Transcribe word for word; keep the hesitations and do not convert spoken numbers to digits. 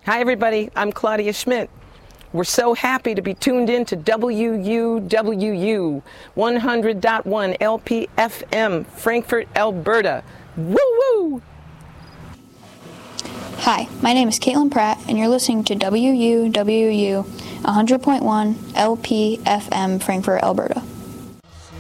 Hi, everybody. I'm Claudia Schmidt. We're so happy to be tuned in to W U W U one hundred point one L P F M, Frankfort, Alberta. Woo woo! Hi, my name is Caitlin Pratt, and you're listening to W U W U one hundred point one L P F M, Frankfort, Alberta.